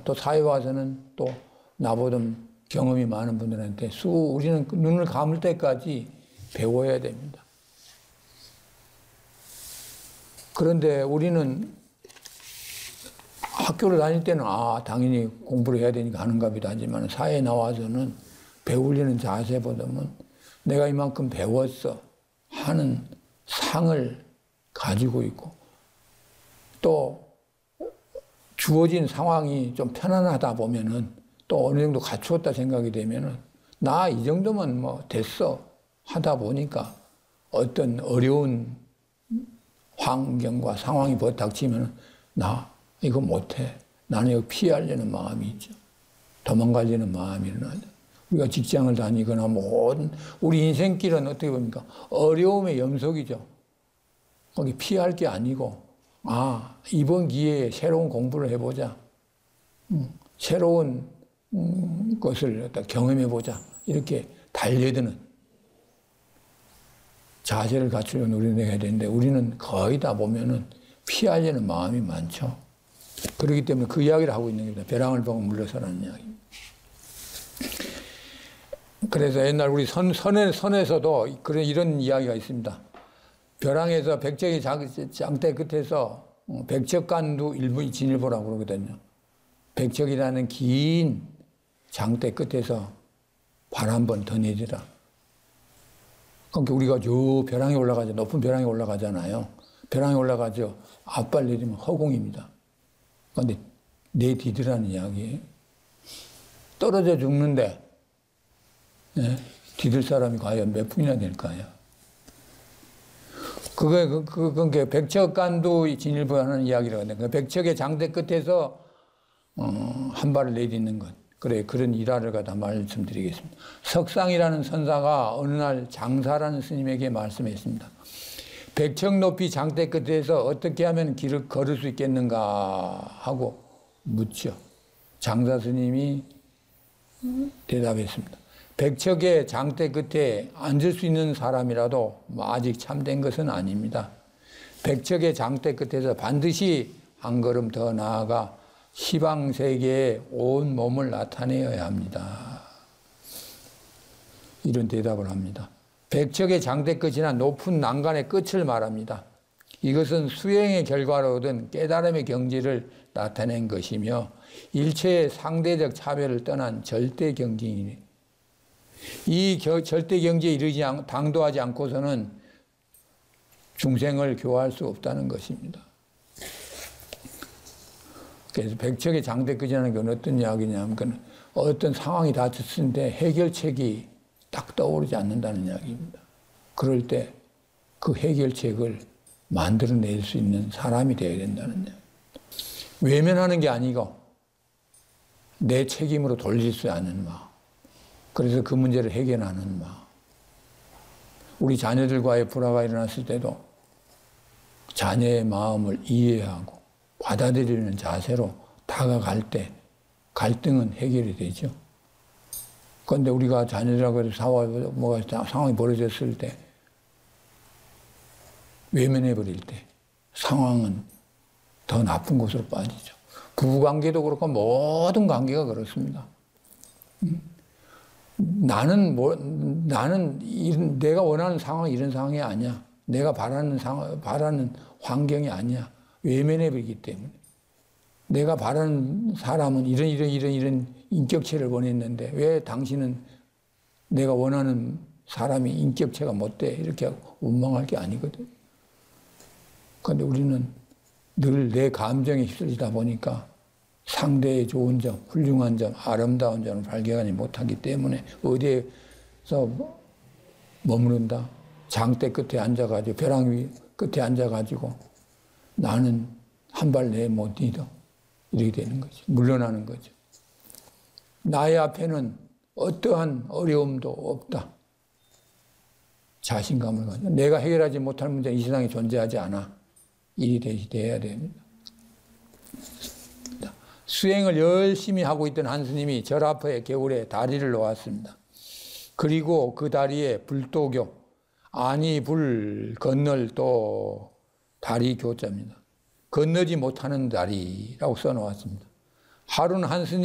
또 사회 와서는 또 나보다 경험이 많은 분들한테 우리는 눈을 감을 때까지 배워야 됩니다. 그런데 우리는 학교를 다닐 때는 당연히 공부를 해야 되니까 하는가 보다 하지만 사회에 나와서는 배우려는 자세보다는 내가 이만큼 배웠어 하는 상을 가지고 있고 또 주어진 상황이 좀 편안하다 보면은 또 어느 정도 갖추었다 생각이 되면은 나 이 정도면 뭐 됐어 하다 보니까 어떤 어려운 환경과 상황이 닥치면은 나 이거 못해. 나는 이거 피하려는 마음이 있죠. 도망가려는 마음이 일어나죠. 우리가 직장을 다니거나 모든 우리 인생길은 어떻게 봅니까? 어려움의 연속이죠. 거기 피할 게 아니고 이번 기회에 새로운 공부를 해보자. 새로운 것을 경험해보자. 이렇게 달려드는 자세를 갖추려면 우리는 해야 되는데 우리는 거의 다 보면은 피하려는 마음이 많죠. 그렇기 때문에 그 이야기를 하고 있는 겁니다. 벼랑을 보고 물러서라는 이야기입니다. 그래서 옛날 우리 선에서도 이런 이야기가 있습니다. 벼랑에서 백척이 장대 끝에서 백척간두 일부 진일보라고 그러거든요. 백척이라는 긴 장대 끝에서 발 한 번 더 내리라. 그러니까 우리가 저 벼랑에 올라가죠. 높은 벼랑에 올라가잖아요. 벼랑에 올라가죠. 앞발 내리면 허공입니다. 그런데 내디디라는 이야기예요. 떨어져 죽는데 디딜 사람이 과연 몇 분이나 될까요? 그게 백척간두 진일보하는 이야기라고 하는데 백척의 장대 끝에서 한 발을 내딛는 것. 그런 일화를 갖다 말씀드리겠습니다. 석상이라는 선사가 어느 날 장사라는 스님에게 말씀했습니다. 백척 높이 장대 끝에서 어떻게 하면 길을 걸을 수 있겠는가 하고 묻죠. 장사 스님이 대답했습니다. 백척의 장대 끝에 앉을 수 있는 사람이라도 아직 참된 것은 아닙니다. 백척의 장대 끝에서 반드시 한 걸음 더 나아가 시방세계에 온 몸을 나타내어야 합니다. 이런 대답을 합니다. 백척의 장대 끝이나 높은 난간의 끝을 말합니다. 이것은 수행의 결과로 얻은 깨달음의 경지를 나타낸 것이며 일체의 상대적 차별을 떠난 절대 경지이니 이 절대 경지에 당도하지 않고서는 중생을 교화할 수 없다는 것입니다. 그래서 백척의 장대 끝이라는 건 어떤 이야기냐면 어떤 상황이 닥쳤을 때 해결책이 딱 떠오르지 않는다는 이야기입니다. 그럴 때 그 해결책을 만들어낼 수 있는 사람이 되어야 된다는 이야기. 외면하는 게 아니고 내 책임으로 돌릴 수 있는 마음. 그래서 그 문제를 해결하는 마음. 우리 자녀들과의 불화가 일어났을 때도 자녀의 마음을 이해하고 받아들이는 자세로 다가갈 때 갈등은 해결이 되죠. 그런데 우리가 자녀들하고 상황이 벌어졌을 때 외면해버릴 때 상황은 더 나쁜 곳으로 빠지죠. 부부관계도 그렇고 모든 관계가 그렇습니다. 나는 내가 원하는 상황이 이런 상황이 아니야. 내가 바라는 환경이 아니야. 외면해버리기 때문에. 내가 바라는 사람은 이런 인격체를 원했는데 왜 당신은 내가 원하는 사람이 인격체가 못 돼? 이렇게 원망할 게 아니거든. 그런데 우리는 늘 내 감정에 휩쓸리다 보니까 상대의 좋은 점, 훌륭한 점, 아름다운 점을 발견하지 못하기 때문에 어디에서 머무른다? 장대 끝에 앉아가지고 벼랑 위 끝에 앉아가지고 나는 한 발 내 못 뛰어 이렇게 되는 거죠. 물러나는 거죠. 나의 앞에는 어떠한 어려움도 없다. 자신감을 가지고 내가 해결하지 못할 문제는 이 세상에 존재하지 않아. 일이 돼야 됩니다. 수행을 열심히 하고 있던 한 스님이 절 앞에 겨울에 다리를 놓았습니다. 그리고 그 다리에 불도교, 아니 불 건널 또 다리 교자입니다. 건너지 못하는 다리라고 써놓았습니다. 하룬 한 스님